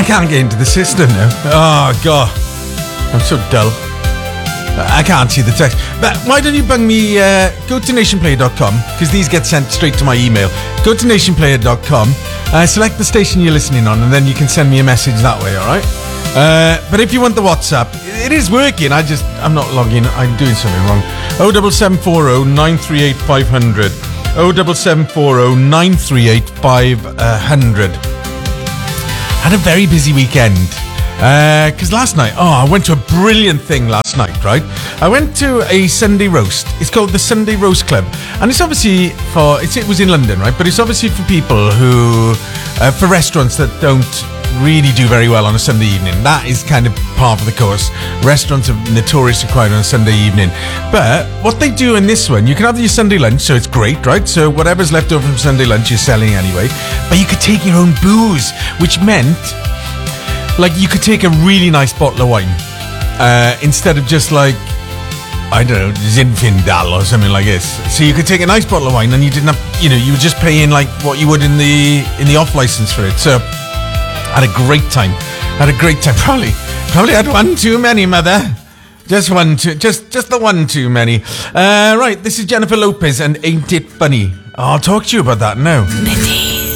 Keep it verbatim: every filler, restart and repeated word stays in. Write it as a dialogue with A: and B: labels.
A: I can't get into the system now. Oh, God. I'm so dull. I can't see the text. But why don't you bung me, uh, go to nation player dot com, because these get sent straight to my email. Go to nation player dot com, uh, select the station you're listening on, and then you can send me a message that way, alright? Uh, but if you want the WhatsApp, it is working. I just, I'm not logging. I'm doing something wrong. oh seven seven four oh nine three eight five hundred. oh seven seven four oh nine three eight five hundred. Had a very busy weekend. Because uh, last night, oh, I went to a brilliant thing last night, right? I went to a Sunday roast. It's called the Sunday Roast Club. And it's obviously for, it's, it was in London, right? But it's obviously for people who, uh, for restaurants that don't really do very well on a Sunday evening. That is kind of part of the course. Restaurants are notoriously quiet on a Sunday evening. But what they do in this one, you can have your Sunday lunch, so it's great, right? So whatever's left over from Sunday lunch, you're selling anyway. But you could take your own booze, which meant, like, you could take a really nice bottle of wine uh, instead of just like, I don't know, Zinfandel or something like this. So you could take a nice bottle of wine and you didn't have, you know, you were just paying like what you would in the in the off license for it. So I had a great time. Had a great time. Probably, probably had one too many, mother. Just one too, just just the one too many. Uh, right, this is Jennifer Lopez and Ain't It Funny. I'll talk to you about that now.